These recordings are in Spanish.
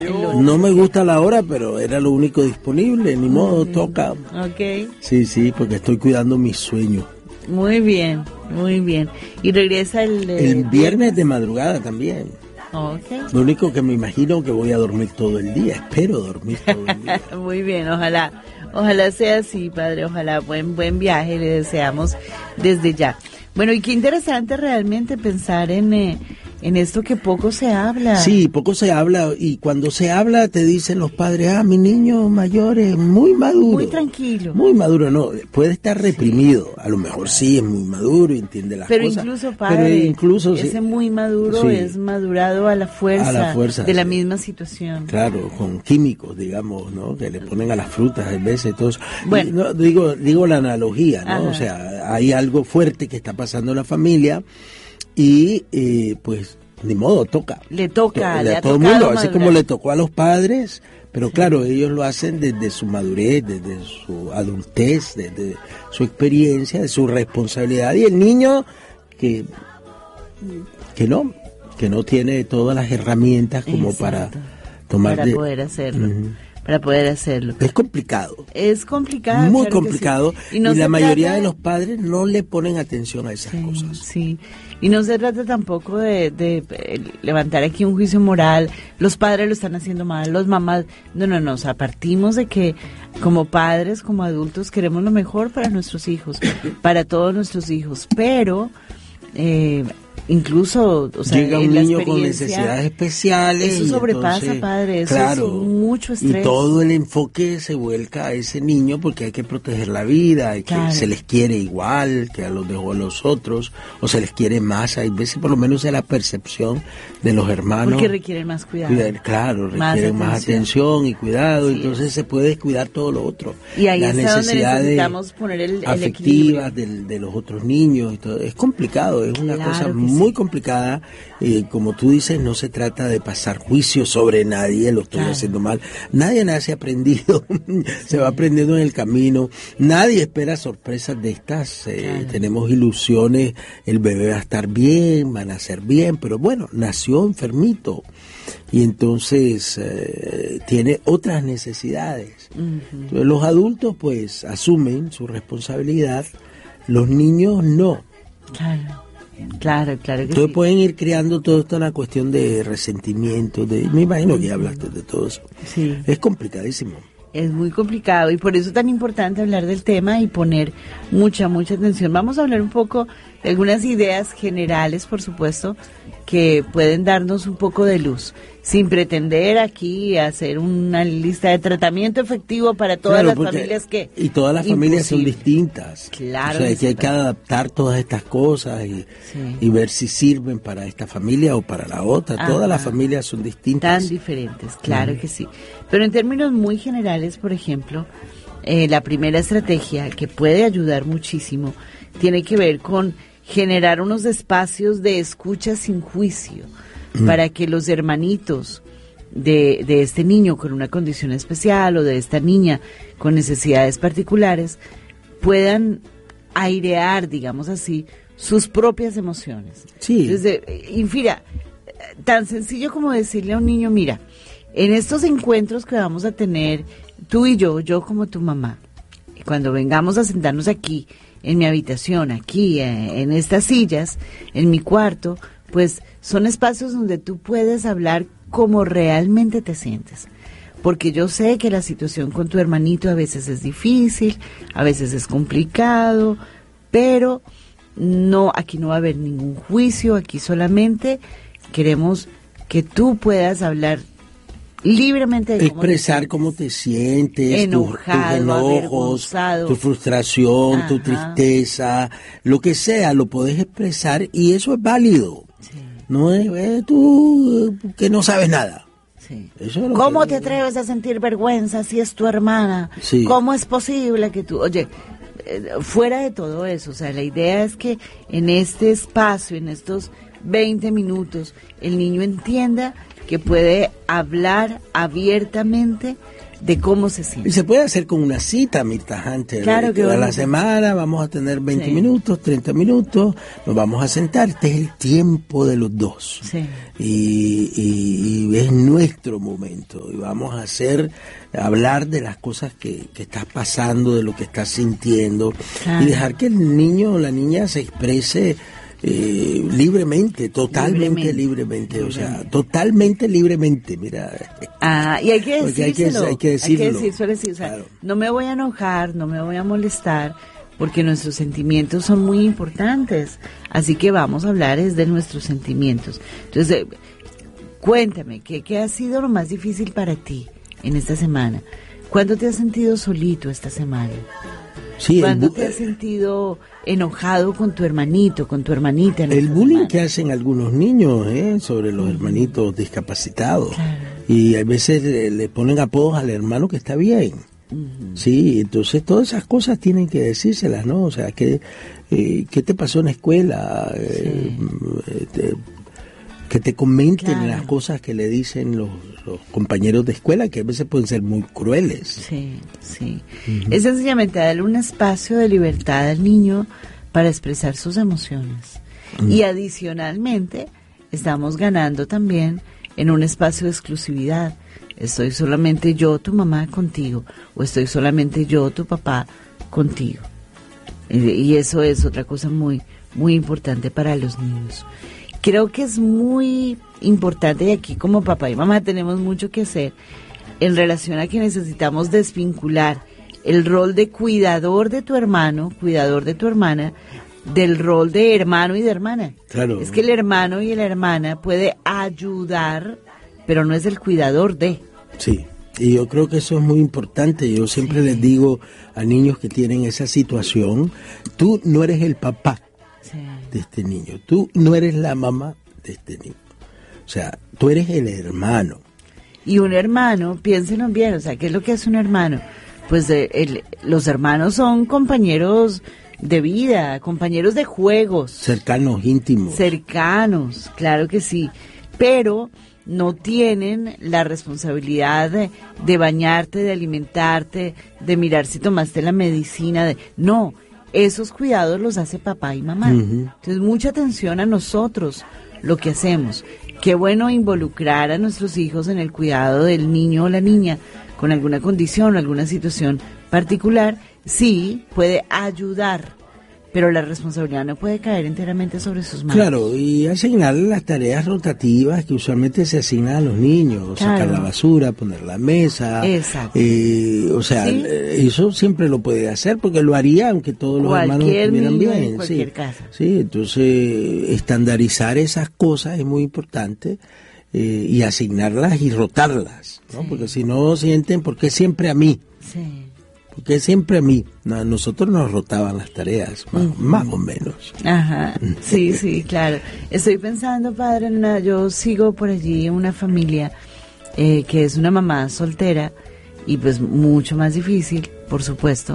No me gusta la hora, pero era lo único disponible, ni modo, toca. Ok. Sí, porque estoy cuidando mis sueños. Muy bien. Y regresa el viernes de madrugada también. Okay. Lo único que me imagino que voy a dormir todo el día, espero dormir todo el día. Muy bien, ojalá sea así, padre, ojalá buen viaje le deseamos desde ya. Bueno, y qué interesante realmente pensar en esto que poco se habla. Sí, poco se habla, y cuando se habla te dicen los padres, mi niño mayor es muy maduro. Muy tranquilo. Muy maduro, no, puede estar reprimido, a lo mejor sí es muy maduro y entiende las pero cosas. Incluso, padre, pero incluso ese muy maduro es madurado a la fuerza de la misma situación. Claro, con químicos, digamos, ¿no? Que le ponen a las frutas a veces, todo eso. Bueno. Digo la analogía, ¿no? Ajá. O sea, hay algo fuerte que está pasando en la familia y pues ni modo, toca. Le toca a todo el mundo, así como le tocó a los padres, pero sí. Claro, ellos lo hacen desde su madurez, desde su adultez, desde su experiencia, de su responsabilidad, y el niño que no tiene todas las herramientas como Exacto. para tomar para poder hacerlo. Para poder hacerlo. Es complicado. Es complicado. Muy claro complicado. Sí. Y la mayoría de los padres no le ponen atención a esas cosas. Sí. Y no se trata tampoco de levantar aquí un juicio moral. Los padres lo están haciendo mal, los mamás. No. O sea, partimos de que como padres, como adultos, queremos lo mejor para nuestros hijos, para todos nuestros hijos. Pero incluso, o sea, llega un niño con necesidades especiales. Eso sobrepasa, entonces, padre, eso claro, es mucho estrés. Y todo el enfoque se vuelca a ese niño porque hay que proteger la vida, y que se les quiere igual que a los otros, o se les quiere más. Hay veces, por lo menos, es la percepción de los hermanos. Porque requieren más cuidado. Claro, requieren más atención y cuidado, sí, entonces se puede descuidar todo lo otro. Y ahí las está necesidades donde necesitamos poner el afectivas de los otros niños y todo. Es complicado, es una cosa muy complicada. Como tú dices, no se trata de pasar juicio sobre nadie, lo estoy haciendo mal. Nadie nace aprendido, se va aprendiendo en el camino. Nadie espera sorpresas de estas. Tenemos ilusiones, el bebé va a estar bien, va a nacer bien, pero bueno, nació enfermito y entonces tiene otras necesidades. Entonces, los adultos pues asumen su responsabilidad, los niños no. Claro que entonces sí. Pueden ir creando todo esto, una cuestión de resentimiento, me imagino que ya hablaste de todo eso. Sí. Es complicadísimo. Es muy complicado y por eso es tan importante hablar del tema y poner mucha atención. Vamos a hablar un poco de algunas ideas generales, por supuesto, que pueden darnos un poco de luz, sin pretender aquí hacer una lista de tratamiento efectivo para todas las familias que... Y todas las familias son distintas. Claro. O sea, que hay que adaptar todas estas cosas y ver si sirven para esta familia o para la otra. Todas las familias son distintas. Tan diferentes, claro que sí. Pero en términos muy generales, por ejemplo, la primera estrategia que puede ayudar muchísimo tiene que ver con generar unos espacios de escucha sin juicio para que los hermanitos de este niño con una condición especial o de esta niña con necesidades particulares puedan airear, digamos así, sus propias emociones. Sí. Entonces, mira, tan sencillo como decirle a un niño, mira, en estos encuentros que vamos a tener tú y yo como tu mamá, cuando vengamos a sentarnos aquí en mi habitación, aquí en estas sillas, en mi cuarto, pues son espacios donde tú puedes hablar como realmente te sientes. Porque yo sé que la situación con tu hermanito a veces es difícil, a veces es complicado, pero no, aquí no va a haber ningún juicio, aquí solamente queremos que tú puedas hablar libremente de expresar cómo te sientes, enojado, tus enojos, tu frustración, tu tristeza, lo que sea, lo podés expresar y eso es válido. Sí. No es tú que no sabes nada. Sí. ¿Cómo te atreves a sentir vergüenza si es tu hermana? Sí. ¿Cómo es posible que tú... Oye, fuera de todo eso, o sea, la idea es que en este espacio, en estos 20 minutos, el niño entienda que puede hablar abiertamente de cómo se siente. Y se puede hacer con una cita, Mirta Hunter. Claro que toda la semana vamos a tener 20 minutos, 30 minutos, nos vamos a sentar. Este es el tiempo de los dos. Sí. Y es nuestro momento. Y vamos a hablar de las cosas que estás pasando, de lo que estás sintiendo. Y dejar que el niño o la niña se exprese libremente, totalmente libremente, o sea, totalmente libremente, mira. Y hay que decírselo, hay que decirlo. O sea, claro. No me voy a enojar, no me voy a molestar, porque nuestros sentimientos son muy importantes, así que vamos a hablar es de nuestros sentimientos. Entonces, cuéntame, ¿qué ha sido lo más difícil para ti en esta semana? ¿Cuándo te has sentido solito esta semana? Sí, ¿cuándo te has sentido enojado con tu hermanito, con tu hermanita? El bullying que hacen algunos niños sobre los hermanitos discapacitados. Claro. Y a veces le ponen apodos al hermano que está bien. Sí, entonces todas esas cosas tienen que decírselas, ¿no? O sea, ¿qué te pasó en la escuela? Que te comenten las cosas que le dicen los compañeros de escuela, que a veces pueden ser muy crueles. Sí. Es sencillamente darle un espacio de libertad al niño para expresar sus emociones. Y adicionalmente, estamos ganando también en un espacio de exclusividad. Estoy solamente yo, tu mamá, contigo, o estoy solamente yo, tu papá, contigo. Y eso es otra cosa muy, muy importante para los niños. Creo que es muy importante, y aquí como papá y mamá tenemos mucho que hacer en relación a que necesitamos desvincular el rol de cuidador de tu hermano, cuidador de tu hermana, del rol de hermano y de hermana. Claro. Es que el hermano y la hermana puede ayudar, pero no es el cuidador de. Sí, y yo creo que eso es muy importante. Yo siempre les digo a niños que tienen esa situación, tú no eres el papá de este niño, tú no eres la mamá de este niño, o sea, tú eres el hermano. Y un hermano, piénsenlo bien, o sea, ¿qué es lo que es un hermano? Pues los hermanos son compañeros de vida, compañeros de juegos. Cercanos, íntimos. Cercanos, claro que sí, pero no tienen la responsabilidad de bañarte, de alimentarte, de mirar si tomaste la medicina, no. Esos cuidados los hace papá y mamá. Entonces, mucha atención a nosotros, lo que hacemos. Qué bueno involucrar a nuestros hijos en el cuidado del niño o la niña con alguna condición o alguna situación particular. Sí, puede ayudar, pero la responsabilidad no puede caer enteramente sobre sus manos. Claro, y asignar las tareas rotativas que usualmente se asignan a los niños, sacar la basura, poner la mesa. Exacto. O sea, eso siempre lo puede hacer porque lo haría aunque todos los hermanos estuvieran bien. En cualquier casa. Sí, entonces estandarizar esas cosas es muy importante y asignarlas y rotarlas, ¿no? Porque si no sienten, ¿por qué siempre a mí? Sí. Porque siempre a mí, nosotros nos rotaban las tareas, más o menos. Ajá, sí, claro. Estoy pensando, padre, yo sigo por allí una familia que es una mamá soltera y pues mucho más difícil, por supuesto,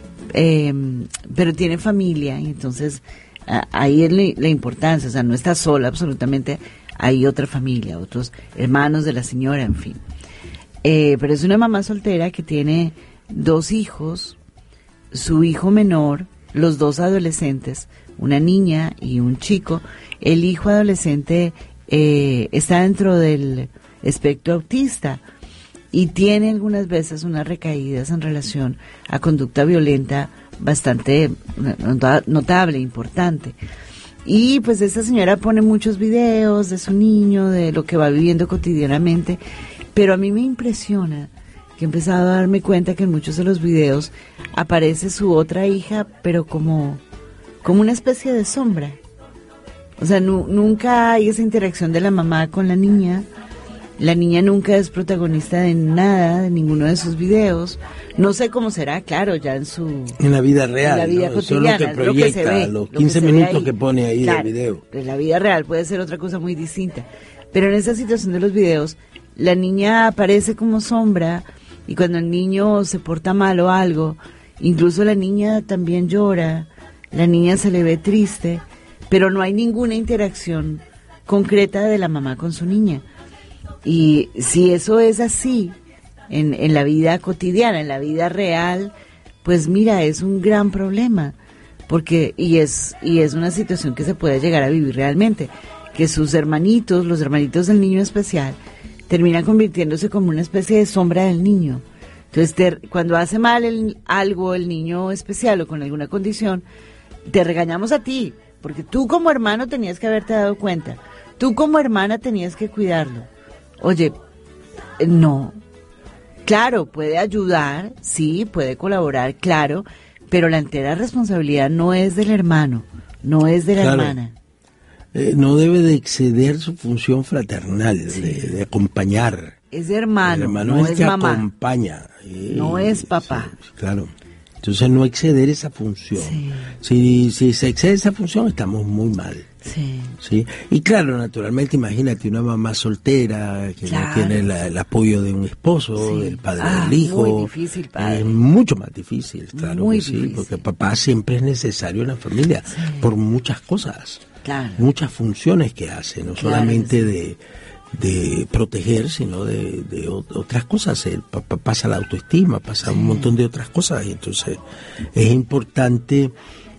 pero tiene familia y entonces ahí es la importancia, o sea, no está sola absolutamente, hay otra familia, otros hermanos de la señora, en fin. Pero es una mamá soltera que tiene 2 hijos, su hijo menor, los 2 adolescentes, una niña y un chico. El hijo adolescente está dentro del espectro autista y tiene algunas veces unas recaídas en relación a conducta violenta bastante notable, importante. Y pues esta señora pone muchos videos de su niño, de lo que va viviendo cotidianamente, pero a mí me impresiona que he empezado a darme cuenta que en muchos de los videos aparece su otra hija, pero como una especie de sombra. O sea, nunca hay esa interacción de la mamá con la niña nunca es protagonista de nada, de ninguno de sus videos. No sé cómo será, claro, ya en la vida real, en la vida cotidiana, eso es lo que proyecta, se ve, los 15 minutos que pone ahí del video. En la vida real puede ser otra cosa muy distinta, pero en esa situación de los videos, la niña aparece como sombra. Y cuando el niño se porta mal o algo, incluso la niña también llora, la niña se le ve triste, pero no hay ninguna interacción concreta de la mamá con su niña. Y si eso es así, en la vida cotidiana, en la vida real, pues mira, es un gran problema, porque y es una situación que se puede llegar a vivir realmente, que sus hermanitos, los hermanitos del niño especial, terminan convirtiéndose como una especie de sombra del niño. Entonces, cuando hace mal algo el niño especial o con alguna condición, te regañamos a ti, porque tú como hermano tenías que haberte dado cuenta, tú como hermana tenías que cuidarlo. Oye, no. Claro, puede ayudar, sí, puede colaborar, claro, pero la entera responsabilidad no es del hermano, no es de la hermana. No debe de exceder su función fraternal, sí, de acompañar. Es de hermano, el hermano no es el que mamá. Acompaña. No es papá. Sí, claro. Entonces no exceder esa función. Sí. Si se excede esa función estamos muy mal. Sí. ¿Sí? Y claro, naturalmente, imagínate una mamá soltera que no tiene el apoyo de un esposo, del padre del hijo. Muy difícil, padre. Es mucho más difícil, claro muy que sí, difícil. porque papá siempre es necesario en la familia por muchas cosas, muchas funciones que hace, no solamente de proteger, sino de otras cosas. El papá pasa la autoestima, pasa un montón de otras cosas, y entonces es importante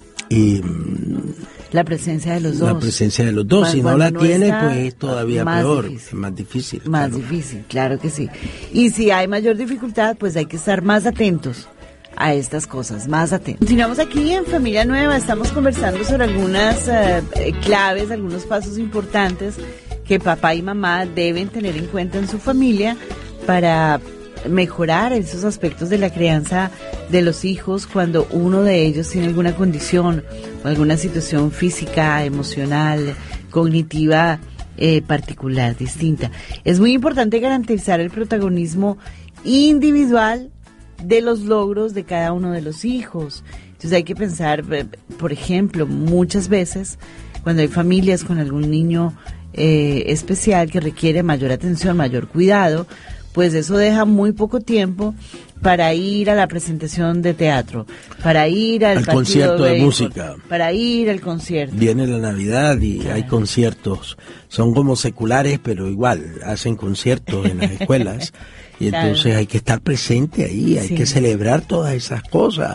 la presencia de los dos. La presencia de los dos. Si no la tiene, pues es todavía peor, es más difícil. Más difícil, claro que sí. Y si hay mayor dificultad, pues hay que estar más atentos a estas cosas, más atentos. Continuamos aquí en Familia Nueva, estamos conversando sobre algunas claves, algunos pasos importantes que papá y mamá deben tener en cuenta en su familia para mejorar esos aspectos de la crianza de los hijos cuando uno de ellos tiene alguna condición o alguna situación física, emocional, cognitiva particular, distinta. Es muy importante garantizar el protagonismo individual de los logros de cada uno de los hijos. Entonces hay que pensar, por ejemplo, muchas veces cuando hay familias con algún niño especial que requiere mayor atención, mayor cuidado, pues eso deja muy poco tiempo para ir a la presentación de teatro, para ir al concierto de música, para ir al concierto. Viene la Navidad y hay conciertos, son como seculares, pero igual hacen conciertos en las escuelas y entonces hay que estar presente ahí, hay que celebrar todas esas cosas.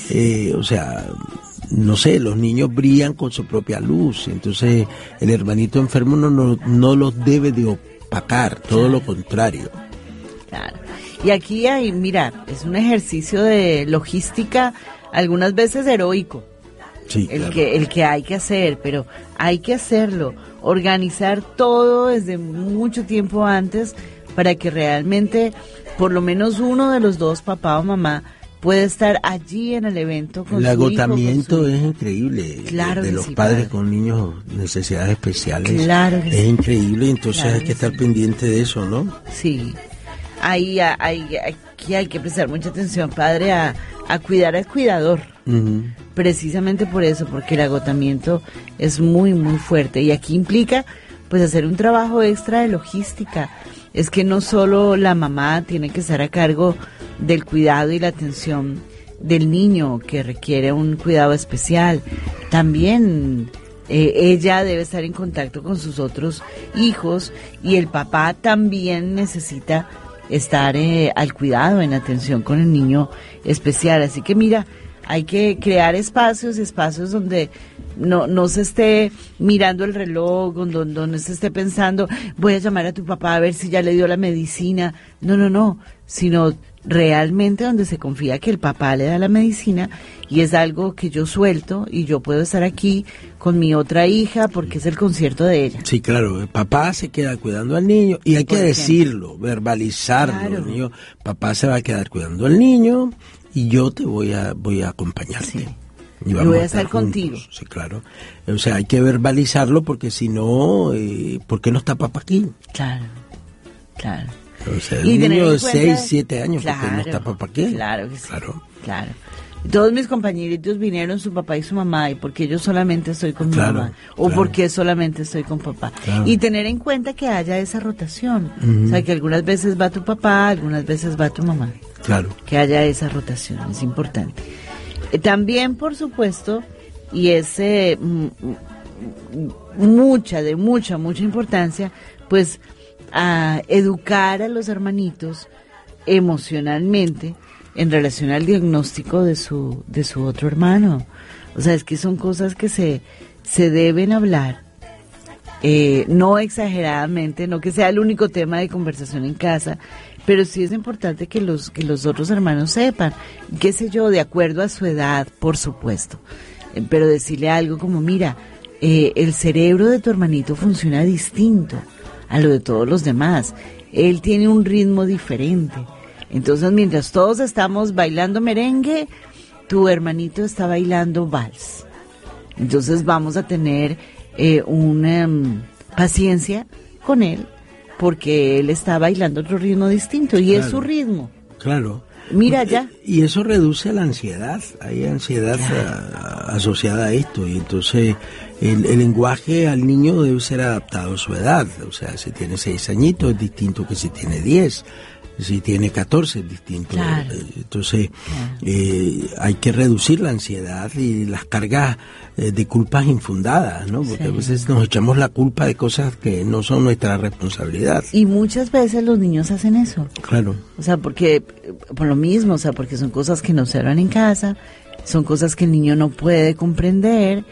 O sea, no sé, los niños brillan con su propia luz, entonces el hermanito enfermo no los debe de opacar, todo lo contrario. Claro. Y aquí hay, mira, es un ejercicio de logística, algunas veces heroico, el que hay que hacer, pero hay que hacerlo, organizar todo desde mucho tiempo antes para que realmente por lo menos uno de los dos, papá o mamá, puede estar allí en el evento con el agotamiento es increíble, de los padres con niños necesidades especiales, es increíble, entonces hay que estar pendiente de eso, ¿no? Sí. Aquí hay que prestar mucha atención, padre, a cuidar al cuidador. Precisamente por eso, porque el agotamiento es muy, muy fuerte. Y aquí implica, pues, hacer un trabajo extra de logística. Es que no solo la mamá tiene que estar a cargo del cuidado y la atención del niño que requiere un cuidado especial. También ella debe estar en contacto con sus otros hijos y el papá también necesita estar al cuidado, en atención con el niño especial. Así que mira, hay que crear espacios donde no se esté mirando el reloj, donde no se esté pensando, voy a llamar a tu papá a ver si ya le dio la medicina. No, sino realmente donde se confía que el papá le da la medicina y es algo que yo suelto y yo puedo estar aquí con mi otra hija porque es el concierto de ella. Sí, claro, el papá se queda cuidando al niño y hay que decirlo, verbalizarlo. El niño, papá se va a quedar cuidando al niño y yo te voy a acompañarte. Sí. Y vamos voy a estar estar contigo. Sí, claro. O sea, hay que verbalizarlo porque si no, ¿por qué no está papá aquí? Claro. O sea, el niño de 6, 7 años, ¿por qué no está papá aquí? Claro que sí. Claro. Todos mis compañeritos vinieron, su papá y su mamá, y porque yo solamente estoy con mi mamá, o porque solamente estoy con papá. Y tener en cuenta que haya esa rotación. O sea, que algunas veces va tu papá, algunas veces va tu mamá. Claro. Que haya esa rotación, es importante. También, por supuesto, y es mucha importancia, pues, a educar a los hermanitos emocionalmente en relación al diagnóstico de su otro hermano. O sea, es que son cosas que se deben hablar, no exageradamente, no que sea el único tema de conversación en casa, pero sí es importante que los otros hermanos sepan, qué sé yo, de acuerdo a su edad, por supuesto, pero decirle algo como, mira, el cerebro de tu hermanito funciona distinto a lo de todos los demás, él tiene un ritmo diferente, entonces mientras todos estamos bailando merengue, tu hermanito está bailando vals. Entonces vamos a tener una paciencia con él, porque él está bailando otro ritmo distinto y claro, es su ritmo. Claro. Mira ya. Y eso reduce la ansiedad, hay ansiedad asociada a esto, y entonces el lenguaje al niño debe ser adaptado a su edad, o sea, si tiene 6 añitos es distinto que si tiene 10. Si tiene 14 es distinto. Claro. Entonces, hay que reducir la ansiedad y las cargas de culpas infundadas, ¿no? Porque a veces nos echamos la culpa de cosas que no son nuestra responsabilidad. Y muchas veces los niños hacen eso. Claro. O sea, porque, por lo mismo, o sea, porque son cosas que no se hablan en casa, son cosas que el niño no puede comprender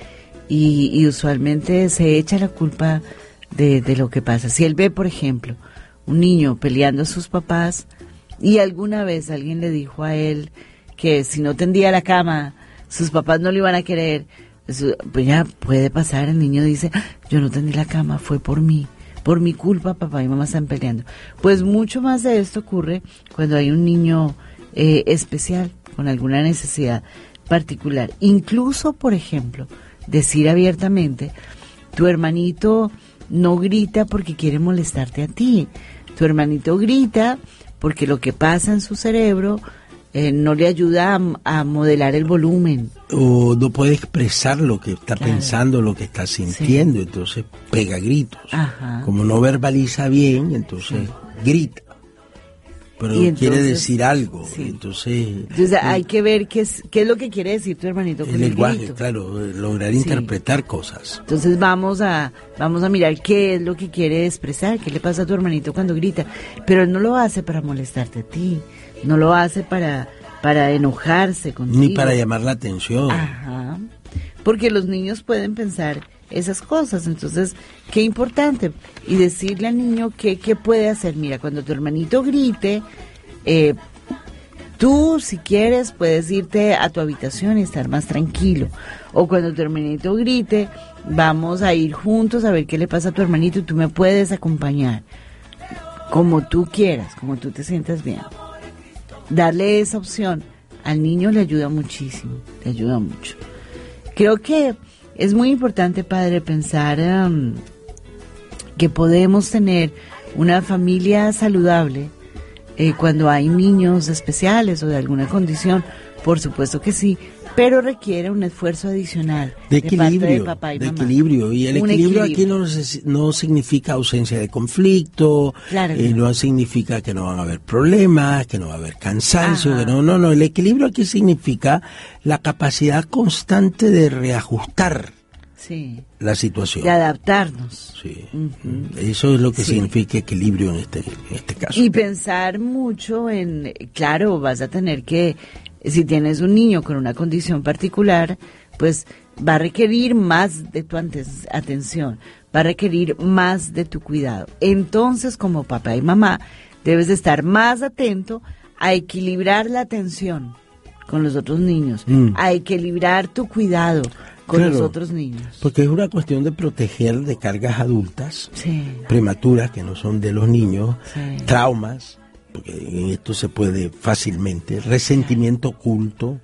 y usualmente se echa la culpa de lo que pasa. Si él ve, por ejemplo, un niño peleando a sus papás y alguna vez alguien le dijo a él que si no tendía la cama sus papás no lo iban a querer, pues ya puede pasar, el niño dice, yo no tendí la cama, fue por mi culpa, papá y mamá están peleando. Pues mucho más de esto ocurre cuando hay un niño especial con alguna necesidad particular. Incluso, por ejemplo, decir abiertamente, tu hermanito no grita porque quiere molestarte a ti. Tu hermanito grita porque lo que pasa en su cerebro no le ayuda a modelar el volumen. O no puede expresar lo que está pensando, lo que está sintiendo, entonces pega gritos. Ajá. Como no verbaliza bien, entonces grita. Pero entonces, quiere decir algo, entonces hay que ver qué es lo que quiere decir tu hermanito con el lenguaje, grito. claro, lograr interpretar cosas. Entonces vamos a mirar qué es lo que quiere expresar, qué le pasa a tu hermanito cuando grita, pero él no lo hace para molestarte a ti, no lo hace para enojarse contigo. Ni para llamar la atención. Ajá, porque los niños pueden pensar esas cosas, entonces, qué importante, y decirle al niño qué puede hacer. Mira, cuando tu hermanito grite, tú, si quieres, puedes irte a tu habitación y estar más tranquilo, o cuando tu hermanito grite, vamos a ir juntos a ver qué le pasa a tu hermanito y tú me puedes acompañar, como tú quieras, como tú te sientas bien. Darle esa opción al niño le ayuda muchísimo, le ayuda mucho. Creo que es muy importante, padre, pensar que podemos tener una familia saludable cuando hay niños especiales o de alguna condición, por supuesto que sí, pero requiere un esfuerzo adicional de equilibrio, parte de papá y mamá. Equilibrio, y el equilibrio aquí no significa ausencia de conflicto, claro, no significa que no van a haber problemas, que no va a haber cansancio, que no, el equilibrio aquí significa la capacidad constante de reajustar la situación, de adaptarnos. Sí. Eso es lo que significa equilibrio en este caso. Y pensar mucho claro, vas a tener que, si tienes un niño con una condición particular, pues va a requerir más de tu atención, va a requerir más de tu cuidado. Entonces, como papá y mamá, debes de estar más atento a equilibrar la atención con los otros niños, a equilibrar tu cuidado con los otros niños. Porque es una cuestión de proteger de cargas adultas, prematuras, que no son de los niños, traumas, porque en esto se puede fácilmente, resentimiento oculto,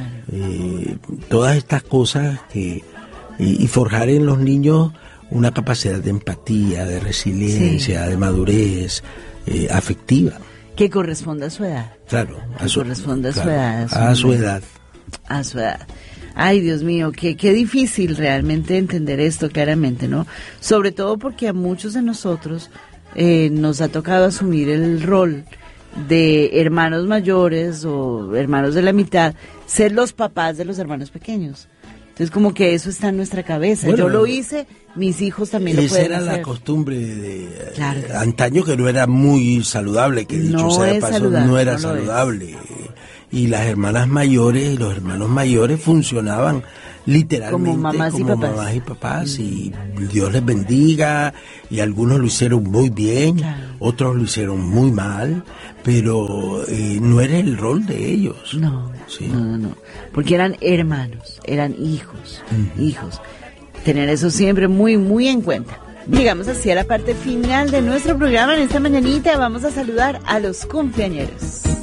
todas estas cosas y forjar en los niños una capacidad de empatía, de resiliencia, de madurez afectiva. Que corresponda a su edad. Claro, a su edad. A su edad. A su edad. Ay, Dios mío, qué difícil realmente entender esto claramente, ¿no? Sobre todo porque a muchos de nosotros nos ha tocado asumir el rol de hermanos mayores o hermanos de la mitad, ser los papás de los hermanos pequeños. Entonces como que eso está en nuestra cabeza. Bueno, yo lo hice, mis hijos también lo pueden hacer. Esa era la costumbre de claro. Antaño, que no era muy saludable, que dicho no sea de paso, no era no saludable. Y las hermanas mayores y los hermanos mayores funcionaban literalmente como mamás y papás, y Dios les bendiga, y algunos lo hicieron muy bien, claro. Otros lo hicieron muy mal, pero no era el rol de ellos. No, porque eran hermanos, eran hijos. Tener eso siempre muy, muy en cuenta. Llegamos así a la parte final de nuestro programa. En esta mañanita vamos a saludar a los cumpleañeros.